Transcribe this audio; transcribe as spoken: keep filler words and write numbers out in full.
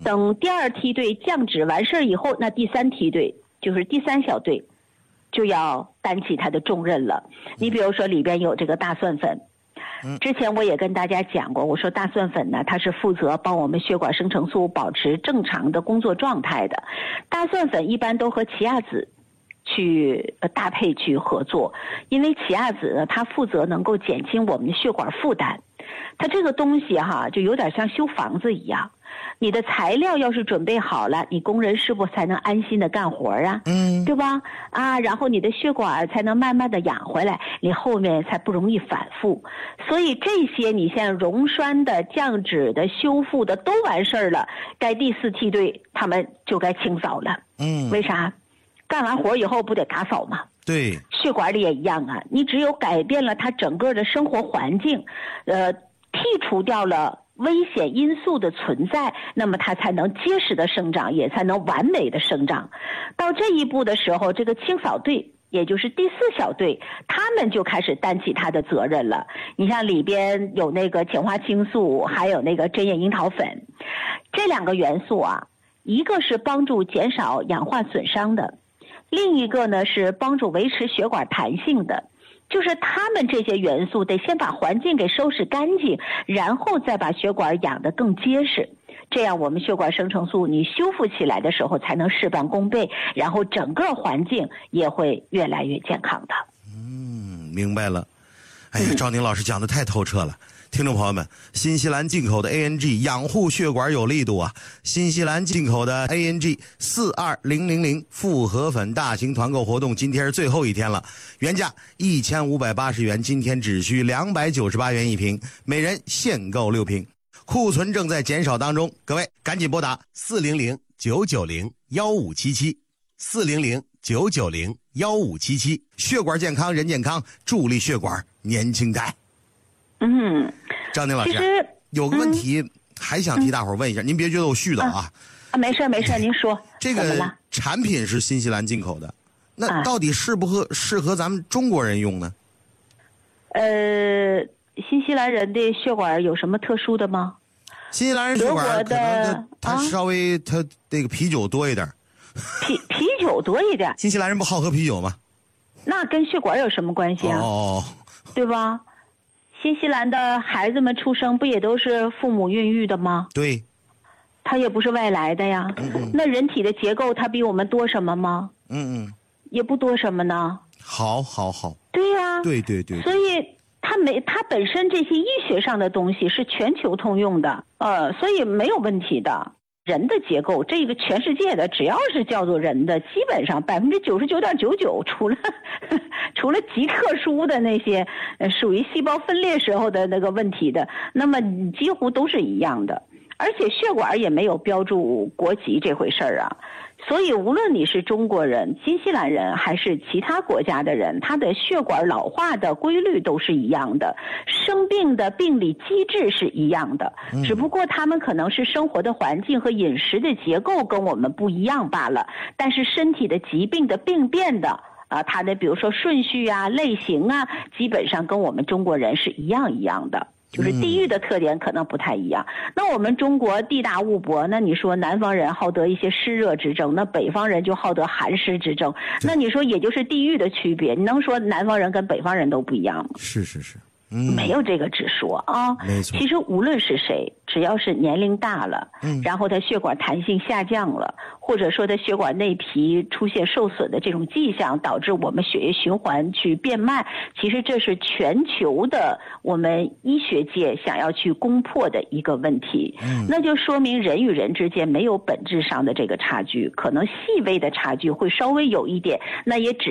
等第二梯队降脂完事儿以后，那第三梯队就是第三小队就要担起它的重任了。你比如说里边有这个大蒜粉，之前我也跟大家讲过，我说大蒜粉呢，它是负责帮我们血管生成素保持正常的工作状态的。大蒜粉一般都和奇亚籽去搭配去合作，因为奇亚籽呢，它负责能够减轻我们的血管负担。它这个东西哈，就有点像修房子一样，你的材料要是准备好了，你工人是不是才能安心的干活啊？嗯，对吧？啊，然后你的血管才能慢慢的养回来，你后面才不容易反复。所以这些你像溶栓的、降脂的、修复的都完事儿了，该第四梯队他们就该清扫了。嗯，为啥？干完活以后不得打扫吗？ 对， 血管里也一样啊。你只有改变了它整个的生活环境，呃，剔除掉了危险因素的存在，那么它才能结实的生长，也才能完美的生长。到这一步的时候，这个清扫队，也就是第四小队，他们就开始担起他的责任了。你像里边有那个前花青素，还有那个针叶樱桃粉，这两个元素啊，一个是帮助减少氧化损伤的，另一个呢是帮助维持血管弹性的。就是他们这些元素得先把环境给收拾干净，然后再把血管养得更结实，这样我们血管生成素你修复起来的时候才能事半功倍，然后整个环境也会越来越健康的。 嗯，明白了。哎呀，赵宁老师讲的太透彻了。听众朋友们，新西兰进口的 A N G 养护血管有力度啊！新西兰进口的 A N G 四二零零零复合粉大型团购活动今天是最后一天了，原价一千五百八十元，今天只需两百九十八元一瓶，每人限购六瓶，库存正在减少当中，各位赶紧拨打四零零九九零幺五七七四零零九九零幺五七七，血管健康人健康，助力血管年轻态。 嗯， 赵宁老师， 其实有个问题、嗯、还想替大伙儿问一下、嗯、您别觉得我絮叨啊。 啊，没事没事，您说。 这个产品是新西兰进口的，那到底适不合适合咱们中国人用呢？ 呃，新西兰人的血管有什么特殊的吗？ 新西兰人血管可能他、啊、稍微他这个啤酒多一点。 啤啤酒多一点。 新西兰人不好喝啤酒吗？ 那跟血管有什么关系啊？ 哦， 对吧？新西兰的孩子们出生不也都是父母孕育的吗？ 对， 他也不是外来的呀。嗯嗯，那人体的结构它比我们多什么吗？ 嗯嗯， 也不多什么呢。 好好好。 对呀、啊， 对对 对, 对。 所以它没它本身这些医学上的东西是全球通用的，呃，所以没有问题的。人的结构，这个全世界的只要是叫做人的，基本上百分之九十九点九九，除了除了极特殊的那些，呃，属于细胞分裂时候的那个问题的，那么几乎都是一样的。而且血管也没有标注国籍这回事儿啊，所以无论你是中国人、新西兰人还是其他国家的人，他的血管老化的规律都是一样的，生病的病理机制是一样的，只不过他们可能是生活的环境和饮食的结构跟我们不一样罢了，但是身体的疾病的病变的啊，它的比如说顺序啊、类型啊，基本上跟我们中国人是一样一样的。就是地域的特点可能不太一样。那我们中国地大物博，那你说南方人好得一些湿热之症，那北方人就好得寒湿之症，那你说也就是地域的区别，你能说南方人跟北方人都不一样吗？ 是是是， 嗯，没有这个之说啊。 没错。 其实无论是谁，只要是年龄大了，嗯，然后他血管弹性下降了，或者说他血管内皮出现受损的这种迹象，导致我们血液循环去变慢，其实这是全球的我们医学界想要去攻破的一个问题。嗯，那就说明人与人之间没有本质上的这个差距，可能细微的差距会稍微有一点，那也只